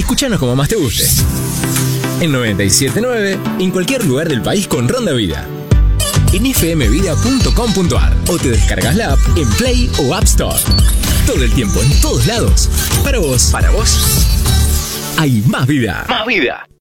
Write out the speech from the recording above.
Escúchanos como más te guste. En 97.9, en cualquier lugar del país con Ronda Vida. En fmvida.com.ar o te descargas la app en Play o App Store. Todo el tiempo, en todos lados. Para vos hay más vida. Más vida.